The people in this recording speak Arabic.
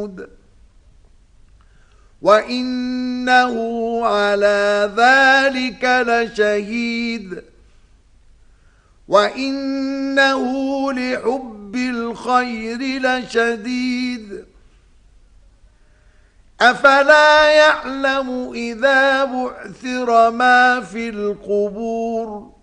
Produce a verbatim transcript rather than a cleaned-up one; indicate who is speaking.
Speaker 1: لشهود وإنه على ذلك لشهيد وإنه لحب الخير لشديد أفلا يعلم إذا بعثر ما في القبور